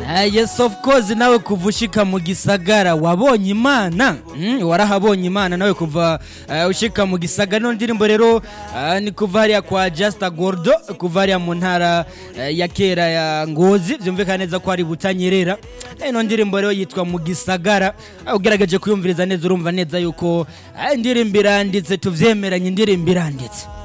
Yes of course nawe kuva ushika mu gisagara wabonye Imana warahabonye Imana nawe kuva ushika mu gisagara no ndirimbo rero ni kuva hariya kwa Just Gordo kuva hariya mu ntara ya kera ya Ngozi byumvikana neza ko ari Butanyerera no ndirimbo rero yitwa mu gisagara ugerageje kuyumviriza neza urumva neza yuko indirimbo iranditse tuvyemeranye indirimbo iranditse